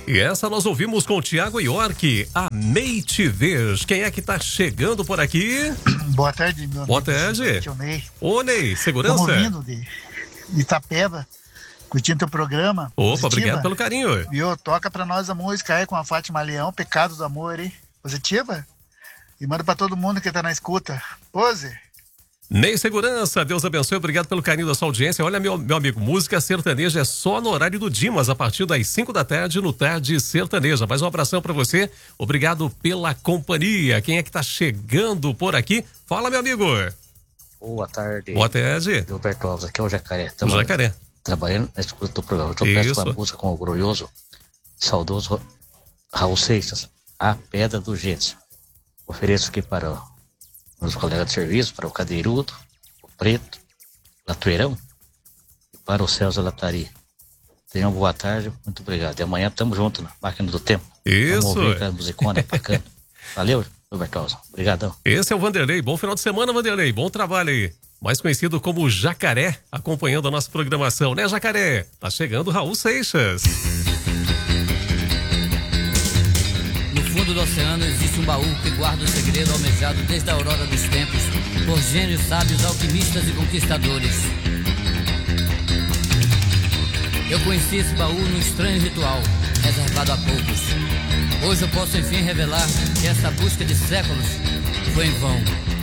E essa nós ouvimos com o Tiago York, Amei Te Ver. Quem é que tá chegando por aqui? Boa tarde, meu amigo. Boa tarde. Tio Ney. Ô, Ney, segurança? Estamos vindo de Itapeva, curtindo teu programa. Opa, obrigado pelo carinho. Viu? Toca pra nós a música aí com a Fátima Leão, Pecado do Amor, hein? Positiva? E manda pra todo mundo que tá na escuta. Pose. Ney Segurança, Deus abençoe, obrigado pelo carinho da sua audiência. Olha, meu amigo, música sertaneja é só no horário do Dimas, a partir das 5 da tarde, no Tarde Sertaneja. Mais um abração pra você, obrigado pela companhia. Quem é que tá chegando por aqui? Fala, meu amigo. Boa tarde. Boa tarde. Gilberto Alves, aqui é o Jacaré. O Jacaré. Trabalhando na escuta do programa. Eu peço uma música com o glorioso, saudoso Raul Seixas, A Pedra do Gênio. Ofereço aqui para meus colegas de serviço, para o Cadeirudo, o Preto, o Latoeirão e para o Celso Latari. Tenham boa tarde, muito obrigado. E amanhã estamos juntos na Máquina do Tempo. Isso. Vamos ouvir aquela musicona bacana. Valeu, Roberto Alves. Obrigadão. Esse é o Vanderlei. Bom final de semana, Vanderlei. Bom trabalho aí. Mais conhecido como Jacaré, acompanhando a nossa programação, né, Jacaré? Tá chegando o Raul Seixas. No fundo do oceano existe um baú que guarda o segredo almejado desde a aurora dos tempos por gênios sábios, alquimistas e conquistadores. Eu conheci esse baú num estranho ritual, reservado a poucos. Hoje eu posso enfim revelar que essa busca de séculos foi em vão.